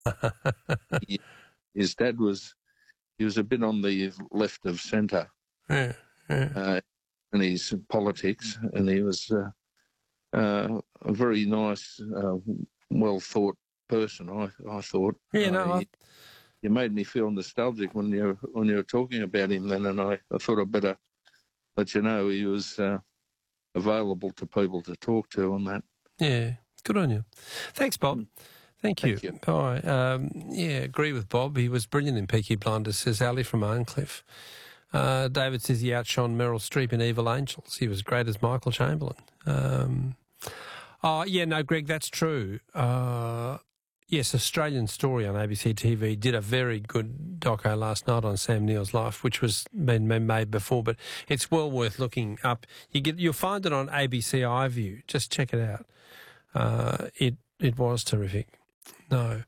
His dad was a bit on the left of centre Yeah. in his politics, and he was a very nice, well-thought person, I thought. Yeah, you made me feel nostalgic when you were talking about him then, and I thought I'd better let you know he was available to people to talk to on that. Yeah, good on you. Thanks, Bob. Thank you. All right. Agree with Bob. He was brilliant in Peaky Blinders, says Ali from Arncliffe. David says he outshone Meryl Streep in Evil Angels. He was great as Michael Chamberlain. Greg, that's true. Yes, Australian Story on ABC TV did a very good doco last night on Sam Neill's life, which was been made before, but it's well worth looking up. You'll find it on ABC iView. Just check it out. It was terrific. No.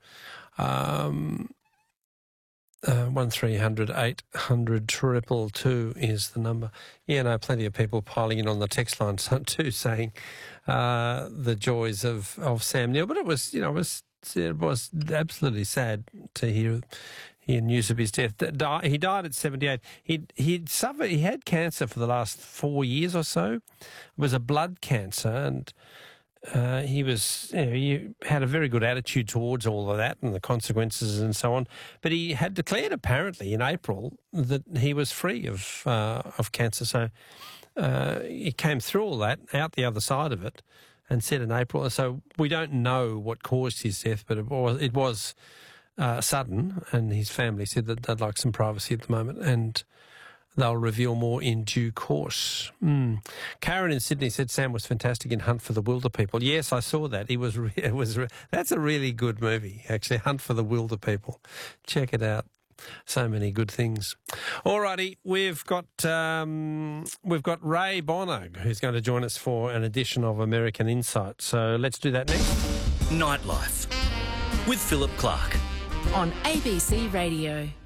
1300 800 222 is the number. Yeah, no, plenty of people piling in on the text line too, saying the joys of Sam Neill. But it was absolutely sad to hear news of his death. He died at 78. He had cancer for the last 4 years or so. It was a blood cancer, and he had a very good attitude towards all of that and the consequences and so on. But he had declared apparently in April that he was free of cancer. So he came through all that, out the other side of it, and said in April. So we don't know what caused his death, but it was sudden. And his family said that they'd like some privacy at the moment, and they'll reveal more in due course. Karen in Sydney said Sam was fantastic in Hunt for the Wilder People. Yes, I saw that. That's a really good movie, actually, Hunt for the Wilder People. Check it out. So many good things. Alrighty, we've got Ray Bonner, who's going to join us for an edition of American Insight. So let's do that next. Nightlife with Philip Clark on ABC Radio.